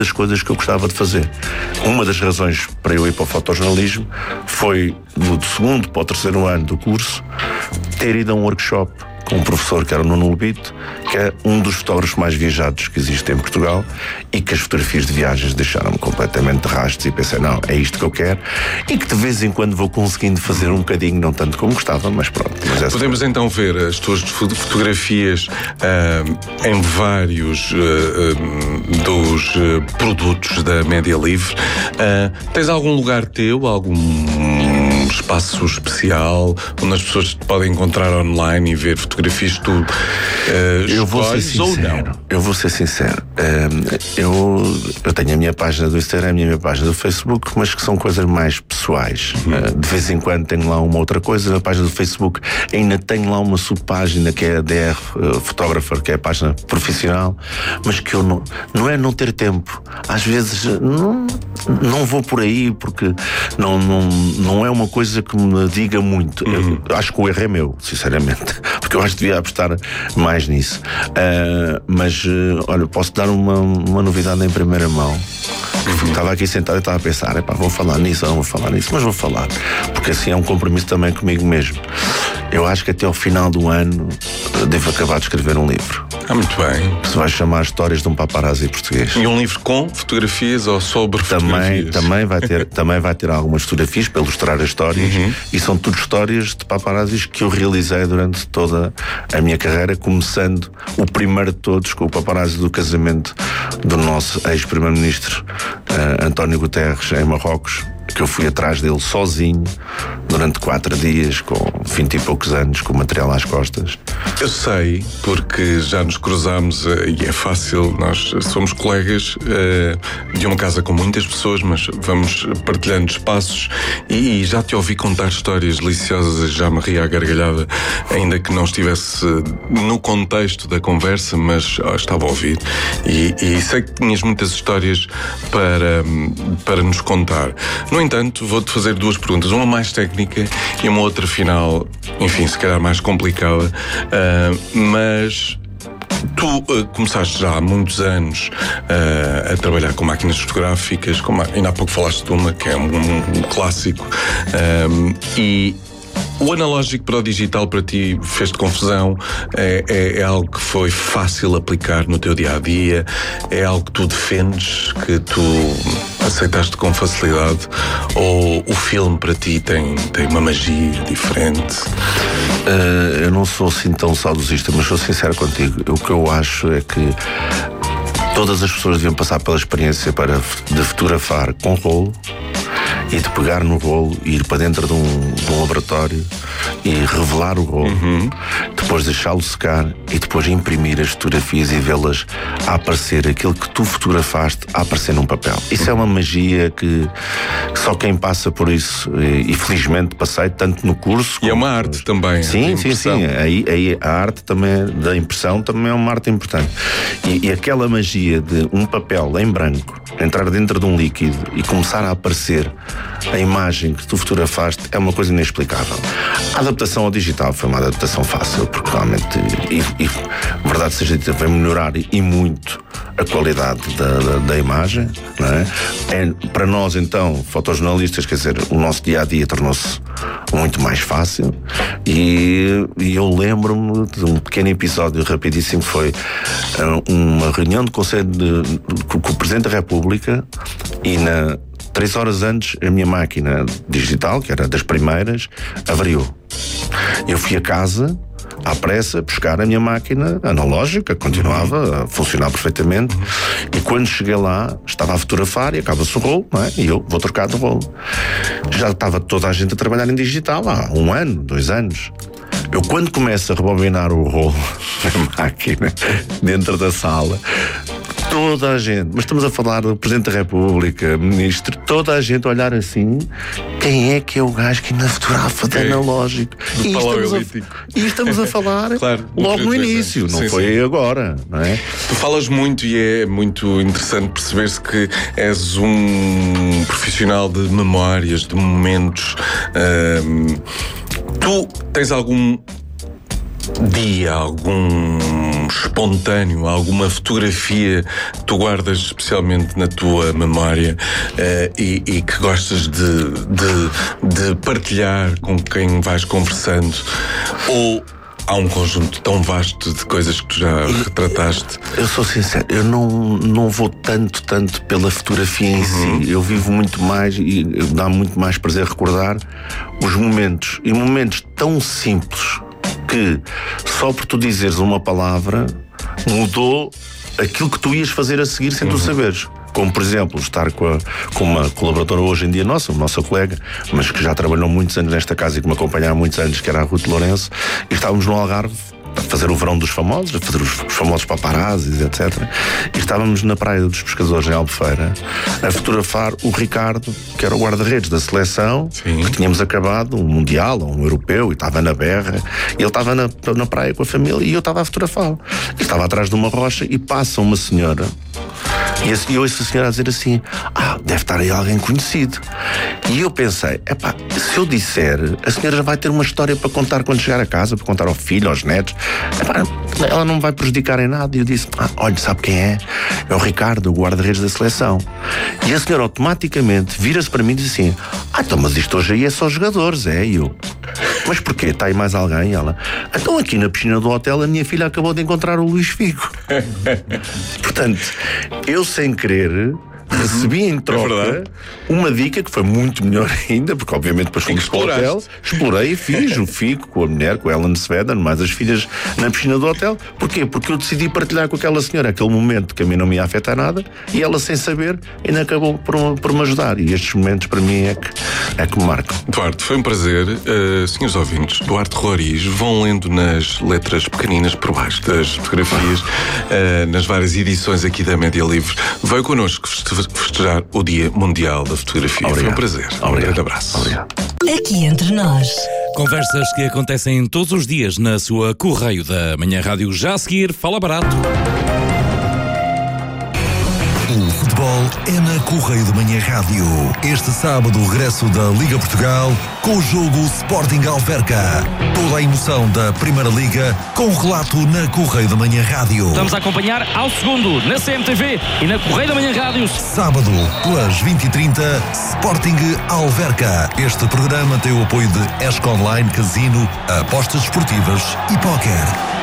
das coisas que eu gostava de fazer. Uma das razões para eu ir para o fotojornalismo foi, do segundo para o terceiro ano do curso, ter ido a um workshop com um professor que era o Nuno Lobito, que é um dos fotógrafos mais viajados que existe em Portugal, e que as fotografias de viagens deixaram-me completamente de rastros, e pensei, não, é isto que eu quero, e que de vez em quando vou conseguindo fazer um bocadinho, não tanto como gostava, mas pronto. Mas podemos então ver as tuas fotografias em vários dos produtos da Média Livre. Tens algum lugar teu, algum espaço especial onde as pessoas te podem encontrar online e ver fotografias que tu eu vou ser sincero, ou não? Eu vou ser sincero. Eu tenho a minha página do Instagram, a minha página do Facebook, mas que são coisas mais pessoais. De vez em quando tenho lá uma outra coisa. Na página do Facebook ainda tenho lá uma subpágina que é a DR Photographer, que é a página profissional, mas que eu não é não ter tempo. Às vezes não vou por aí porque não é uma coisa que me diga muito. Eu acho que o erro é meu, sinceramente, porque eu acho que devia apostar mais nisso. Mas olha, posso dar uma novidade em primeira mão. Estava aqui sentado e estava a pensar, vou falar nisso ou não vou falar nisso, mas vou falar, porque assim é um compromisso também comigo mesmo. Eu acho que até ao final do ano devo acabar de escrever um livro. Muito bem. Que se vai chamar Histórias de um Paparazzi Português. E um livro com fotografias ou sobre fotografias? Também vai ter algumas fotografias para ilustrar as histórias, e são tudo histórias de paparazzis que eu realizei durante toda a minha carreira, começando o primeiro de todos com o paparazzi do casamento do nosso ex-primeiro-ministro António Guterres em Marrocos, que eu fui atrás dele sozinho durante 4 dias, com 20 e poucos anos, com o material às costas. Eu sei, porque já nos cruzámos e é fácil, nós somos colegas de uma casa com muitas pessoas, mas vamos partilhando espaços, e já te ouvi contar histórias deliciosas, já me ri à gargalhada, ainda que não estivesse no contexto da conversa, mas estava a ouvir, e sei que tinhas muitas histórias para nos contar. No entanto, vou-te fazer 2 perguntas, uma mais técnica e uma outra final, enfim, se calhar mais complicada, mas tu começaste já há muitos anos a trabalhar com máquinas fotográficas, ainda há pouco falaste de uma que é um clássico, e o analógico para o digital para ti fez-te confusão? É algo que foi fácil aplicar no teu dia-a-dia? É algo que tu defendes, que tu aceitaste com facilidade? Ou o filme para ti tem uma magia diferente? Eu não sou assim tão saudosista, mas sou sincero contigo. O que eu acho é que todas as pessoas deviam passar pela experiência de fotografar com rolo, e de pegar no rolo e ir para dentro de um laboratório e revelar o rolo, depois deixá-lo secar e depois imprimir as fotografias e vê-las a aparecer, aquilo que tu fotografaste a aparecer num papel. Isso é uma magia que só quem passa por isso, e felizmente passei tanto no curso. E é uma arte também. Sim. Aí a arte também da impressão também é uma arte importante. E aquela magia de um papel em branco entrar dentro de um líquido e começar a aparecer a imagem que tu fotografaste é uma coisa inexplicável. A adaptação ao digital foi uma adaptação fácil, porque realmente, e verdade seja dita, vai melhorar e muito a qualidade da imagem, não é? Para nós, então, fotojornalistas, quer dizer, o nosso dia-a-dia tornou-se muito mais fácil, e eu lembro-me de um pequeno episódio rapidíssimo, que foi uma reunião de conselho com o Presidente da República, e 3 horas antes a minha máquina digital, que era das primeiras, avariou. Eu fui a casa à pressa buscar a minha máquina analógica, continuava a funcionar perfeitamente, e quando cheguei lá estava a fotografar e acaba-se o rolo, não é? E eu vou trocar de rolo. Já estava toda a gente a trabalhar em digital há 1 ano, 2 anos. Eu, quando começo a rebobinar o rolo na máquina dentro da sala, toda a gente, mas estamos a falar do Presidente da República, Ministro, toda a gente a olhar assim, quem é que é o gajo que ainda fotografa de analógico? E estamos a falar claro, logo no início, não foi agora, não é? Tu falas muito, e é muito interessante perceber-se que és um profissional de memórias, de momentos. Tu tens algum dia, algum espontâneo, alguma fotografia que tu guardas especialmente na tua memória e que gostas de partilhar com quem vais conversando? Ou há um conjunto tão vasto de coisas que tu já retrataste? Eu sou sincero, eu não vou tanto pela fotografia em si. Eu vivo muito mais e dá muito mais prazer recordar os momentos. E momentos tão simples que só por tu dizeres uma palavra mudou aquilo que tu ias fazer a seguir sem tu saberes. Como, por exemplo, estar com uma colaboradora hoje em dia nossa colega, mas que já trabalhou muitos anos nesta casa e que me acompanha há muitos anos, que era a Ruth Lourenço, e estávamos no Algarve a fazer o verão dos famosos, a fazer os famosos paparazzis, etc. E estávamos na Praia dos Pescadores, em Albufeira, a fotografar o Ricardo, que era o guarda-redes da seleção. Sim. Que tínhamos acabado um Mundial, ou um Europeu, e estava na berra, e ele estava na praia com a família, e eu estava a fotografá-lo. E estava atrás de uma rocha, e passa uma senhora, e eu ouço a senhora a dizer assim: deve estar aí alguém conhecido. E eu pensei, se eu disser, a senhora já vai ter uma história para contar quando chegar a casa, para contar ao filho, aos netos. Ela não vai prejudicar em nada. E eu disse: olha, sabe quem é? É o Ricardo, o guarda-redes da seleção. E a senhora automaticamente vira-se para mim e diz assim: então, mas isto hoje aí é só jogadores, é? E eu: mas porquê? Está aí mais alguém? E ela: então, aqui na piscina do hotel a minha filha acabou de encontrar o Luís Figo. Portanto, eu sem querer recebi em troca uma dica que foi muito melhor ainda, porque obviamente depois fomos para o hotel, explorei e fiz o Figo com a mulher, com a Ellen Sveden, mais as filhas na piscina do hotel. Porquê? Porque eu decidi partilhar com aquela senhora aquele momento que a mim não me ia afetar nada, e ela, sem saber, ainda acabou por me ajudar. E estes momentos para mim é que me marcam. Duarte, foi um prazer. Senhores ouvintes, Duarte Roriz, vão lendo nas letras pequeninas por baixo das fotografias, nas várias edições aqui da Média Livre. Veio connosco festejar o Dia Mundial da Fotografia. Obrigado. Foi um prazer. Obrigado. Um grande abraço. Obrigado. Aqui entre nós. Conversas que acontecem todos os dias na sua Correio da Manhã Rádio. Já a seguir, Fala Barato. O futebol é na Correio da Manhã Rádio. Este sábado, o regresso da Liga Portugal com o jogo Sporting Alverca. Toda a emoção da Primeira Liga com o relato na Correio da Manhã Rádio. Estamos a acompanhar ao segundo na CMTV e na Correio da Manhã Rádio. Sábado, pelas 20h30, Sporting Alverca. Este programa tem o apoio de ESC Online, Casino, apostas esportivas e póquer.